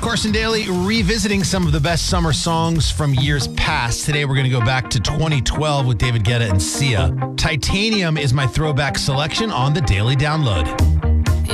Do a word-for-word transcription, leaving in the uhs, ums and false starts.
Carson Daly revisiting some of the best summer songs from years past. Today we're going to go back to twenty twelve with David Guetta and Sia. Titanium is my throwback selection on the Daily Download.